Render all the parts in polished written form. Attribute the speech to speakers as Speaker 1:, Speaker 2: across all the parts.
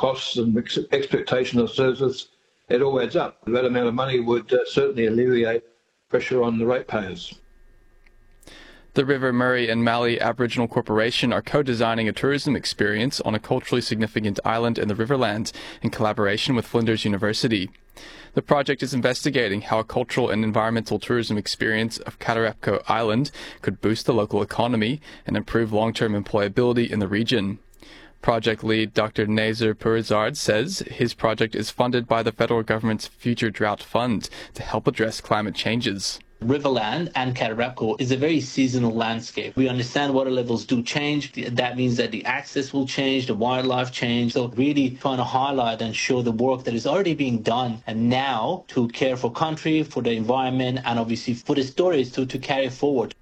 Speaker 1: costs and expectation of services, it all adds up. That amount of money would certainly alleviate pressure on the ratepayers.
Speaker 2: The River Murray and Mallee Aboriginal Corporation are co-designing a tourism experience on a culturally significant island in the Riverlands in collaboration with Flinders University. The project is investigating how a cultural and environmental tourism experience of Katarapko Island could boost the local economy and improve long-term employability in the region. Project lead Dr. Nazar Purizard says his project is funded by the federal government's Future Drought Fund to help address climate changes.
Speaker 3: Riverland and Katarapko is a very seasonal landscape. We understand water levels do change. That means that the access will change, the wildlife change. So really trying to highlight and show the work that is already being done and now to care for country, for the environment, and obviously for the stories to carry forward.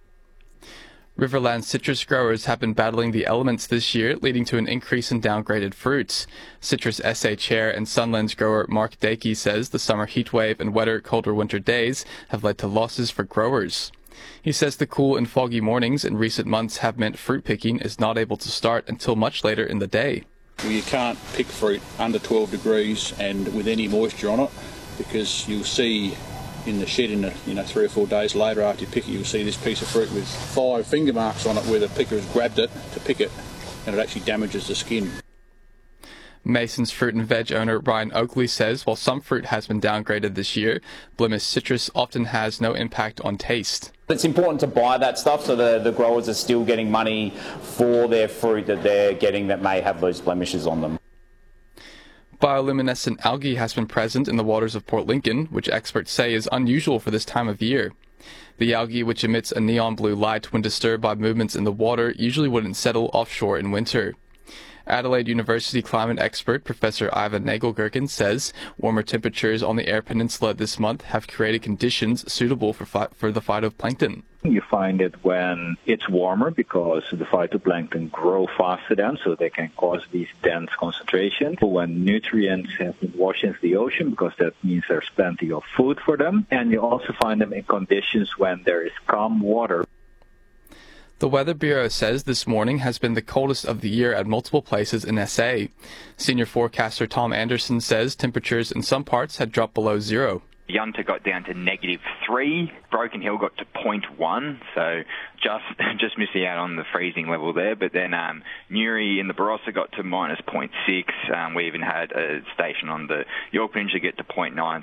Speaker 2: Riverland citrus growers have been battling the elements this year, leading to an increase in downgraded fruits. Citrus SA chair and Sunlands grower Mark Dakey says the summer heatwave and wetter, colder winter days have led to losses for growers. He says the cool and foggy mornings in recent months have meant fruit picking is not able to start until much later in the day.
Speaker 4: Well, you can't pick fruit under 12 degrees and with any moisture on it, because you'll see in the shed in 3 or 4 days later after you pick it, you'll see this piece of fruit with 5 finger marks on it where the picker has grabbed it to pick it, and it actually damages the skin.
Speaker 2: Mason's fruit and veg owner Ryan Oakley says while some fruit has been downgraded this year, blemish citrus often has no impact on taste.
Speaker 5: It's important to buy that stuff so the growers are still getting money for their fruit that they're getting that may have those blemishes on them.
Speaker 2: Bioluminescent algae has been present in the waters of Port Lincoln, which experts say is unusual for this time of year. The algae, which emits a neon blue light when disturbed by movements in the water, usually wouldn't settle offshore in winter. Adelaide University climate expert Professor Ivan Nagelgurken says warmer temperatures on the Eyre Peninsula this month have created conditions suitable for the phytoplankton.
Speaker 6: You find it when it's warmer because the phytoplankton grow faster then, so they can cause these dense concentrations. When nutrients have been washed into the ocean, because that means there's plenty of food for them. And you also find them in conditions when there is calm water.
Speaker 2: The Weather Bureau says this morning has been the coldest of the year at multiple places in SA. Senior forecaster Tom Anderson says temperatures in some parts had dropped below zero.
Speaker 7: Yunta got down to -3, Broken Hill got to 0.1, so just missing out on the freezing level there. But then Newry in the Barossa got to -0.6. We even had a station on the Yorke Peninsula get to 0.9.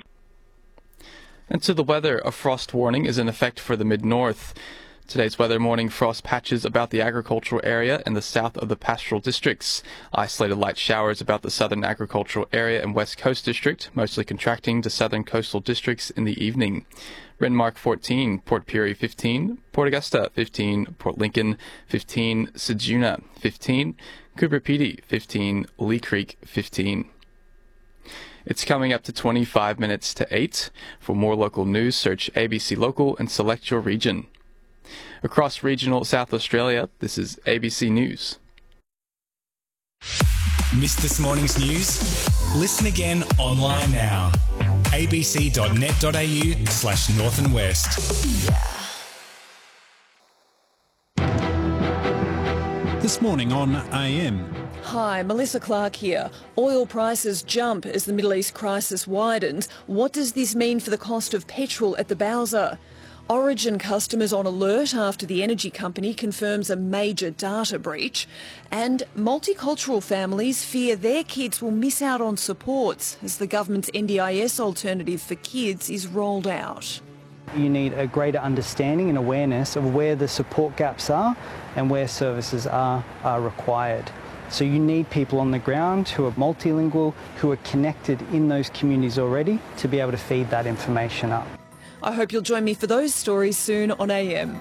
Speaker 2: And to the weather, a frost warning is in effect for the mid-north. Today's weather: morning frost patches about the agricultural area and the south of the pastoral districts. Isolated light showers about the southern agricultural area and west coast district, mostly contracting to southern coastal districts in the evening. Renmark 14, Port Pirie 15, Port Augusta 15, Port Lincoln 15, Ceduna 15, Cooper Pedy 15, Lee Creek 15. It's coming up to 25 minutes to 8. For more local news, search ABC Local and select your region. Across regional South Australia, this is ABC News.
Speaker 8: Missed this morning's news? Listen again online now. abc.net.au/north and west. This morning on AM.
Speaker 9: Hi, Melissa Clark here. Oil prices jump as the Middle East crisis widens. What does this mean for the cost of petrol at the Bowser? Origin customers on alert after the energy company confirms a major data breach. And multicultural families fear their kids will miss out on supports as the government's NDIS alternative for kids is rolled out.
Speaker 10: You need a greater understanding and awareness of where the support gaps are and where services are required. So you need people on the ground who are multilingual, who are connected in those communities already to be able to feed that information up.
Speaker 9: I hope you'll join me for those stories soon on AM.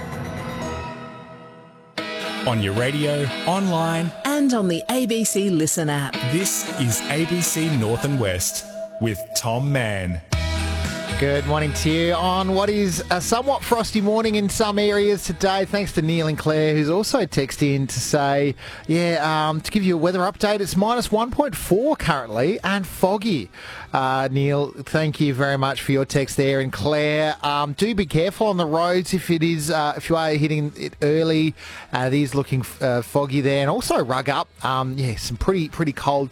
Speaker 8: On your radio, online,
Speaker 11: and on the ABC Listen app.
Speaker 8: This is ABC North and West with Tom Mann.
Speaker 12: Good morning to you on what is a somewhat frosty morning in some areas today. Thanks to Neil and Claire, who's also texted in to say, to give you a weather update, it's -1.4 currently and foggy. Neil, thank you very much for your text there. And Claire, do be careful on the roads if it is if you are hitting it early. It is looking foggy there, and also rug up. Some pretty cold